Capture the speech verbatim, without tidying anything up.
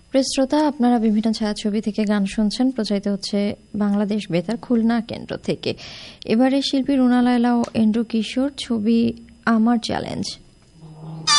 প্রিয় শ্রোতা, আপনারা বিভিন্ন ছায়াছবি থেকে গান শুনছেন, প্রচারিত হচ্ছে বাংলাদেশ বেতার খুলনা কেন্দ্র থেকে। এবারে শিল্পী রুনা লায়লা ও এন্ড্রু কিশোর, ছবি আমার চ্যালেঞ্জ।